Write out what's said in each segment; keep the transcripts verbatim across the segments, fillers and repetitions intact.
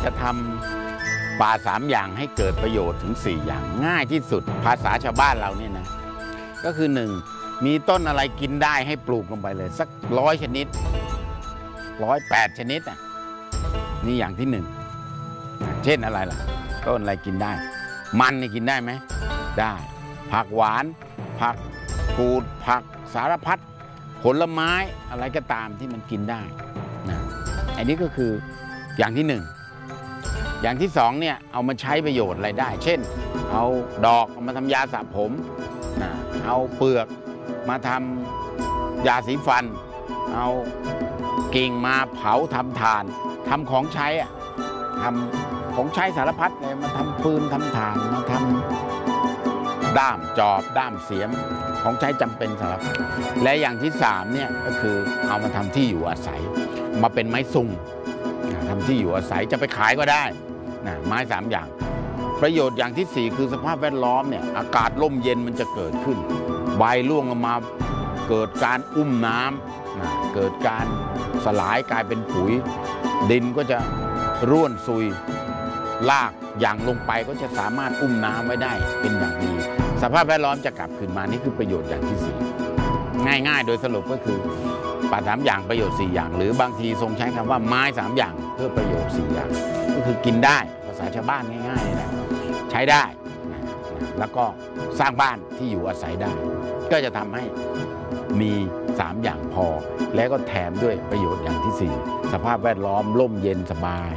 จะทำป่าสามอย่างให้เกิดประโยชน์ถึงสี่อย่างง่ายที่สุดภาษาชาวบ้านเราเนี่ยนะก็คือหนึ่งมีต้นอะไรกินได้ให้ปลูกลงไปเลยสักร้อยชนิดร้อยแปดชนิดอ่ะนี่อย่างที่หนึ่งเช่นอะไรล่ะต้นอะไรกินได้มันนี่กินได้ไหมได้ผักหวานผักกูดผักสารพัดผลไม้อะไรก็ตามที่มันกินได้นะอันนี้ก็คืออย่างที่หนึ่งอย่างที่สองเนี่ยเอามาใช้ประโยชน์อะไรได้ เช่นเอาดอกเอามาทำยาสระผมนะเอาเปลือกมาทำยาสีฟันเอากิ่งมาเผาทำถ่านทำของใช้อะทำของใช้สารพัดเลยมาทำฟืนทำถ่านมาทำด้ามจอบด้ามเสียมของใช้จำเป็นสารพัดและอย่างที่สามเนี่ยก็คือเอามาทำที่อยู่อาศัยมาเป็นไม้ซุงทำที่อยู่อาศัยจะไปขายก็ได้นะไม้สามอย่างประโยชน์อย่างที่สี่คือสภาพแวดล้อมเนี่ยอากาศร่มเย็นมันจะเกิดขึ้นใบร่วงลงมาเกิดการอุ้มน้ำนะเกิดการสลายกลายเป็นปุ๋ยดินก็จะร่วนซุยรากอย่างลงไปก็จะสามารถอุ้มน้ำไว้ได้เป็นอย่างดีสภาพแวดล้อมจะกลับคืนมานี่คือประโยชน์อย่างที่สี่ง่ายๆโดยสรุปก็คือป่าสามอย่างประโยชน์สี่อย่างหรือบางทีทรงใช้คำว่าไม้สามอย่างเพื่อประโยชน์สี่อย่างก็คือกินได้ภาษาชาวบ้านง่ายๆนี่แหละใช้ได้แล้วก็สร้างบ้านที่อยู่อาศัยได้ก็จะทำให้มีสามอย่างพอแล้วก็แถมด้วยประโยชน์อย่างที่สี่สภาพแวดล้อมร่มเย็นสบาย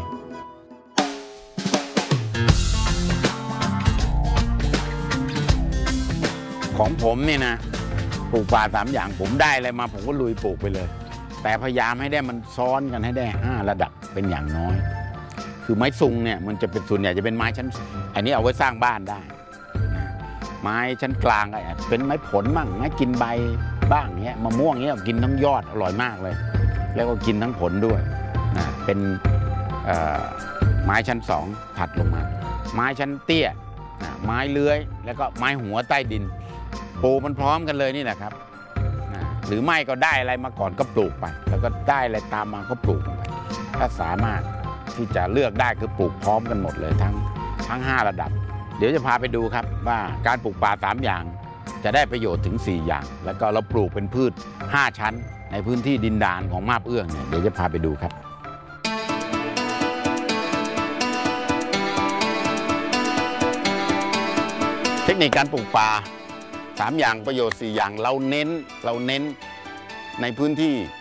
ของผมเนี่ยนะปลูกป่าสามอย่างผมได้อะไรมาผมก็ลุยปลูกไปเลยแต่พยายามให้ได้มันซ้อนกันให้ได้ห้าระดับเป็นอย่างน้อยคือไม้ซุงเนี่ยมันจะเป็นส่วนใหญ่จะเป็นไม้ชั้นอันนี้เอาไว้สร้างบ้านได้ไม้ชั้นกลางก็อาจเป็นไม้ผลบ้างไม้กินใบบ้างเงี้ยมะม่วงเงี้ยกินทั้งยอดอร่อยมากเลยแล้วก็กินทั้งผลด้วยนะเป็นไม้ชั้นสองถัดลงมาไม้ชั้นเตี้ยไม้เลื้อยแล้วก็ไม้หัวใต้ดินปลูกมันพร้อมกันเลยนี่แหละครับหรือไม่ก็ได้อะไรมาก่อนก็ปลูกไปแล้วก็ได้อะไรตามมาก็ปลูกไปถ้าสามารถที่จะเลือกได้คือปลูกพร้อมกันหมดเลยทั้งทั้งห้าระดับเดี๋ยวจะพาไปดูครับว่าการปลูกป่าสามอย่างจะได้ประโยชน์ถึงสี่อย่างแล้วก็เราปลูกเป็นพืชห้าชั้นในพื้นที่ดินดานของมาบเอื้องเนี่ยเดี๋ยวจะพาไปดูครับเทคนิคการปลูกป่าสามอย่างประโยชน์สี่อย่างเราเน้นเราเน้นในพื้นที่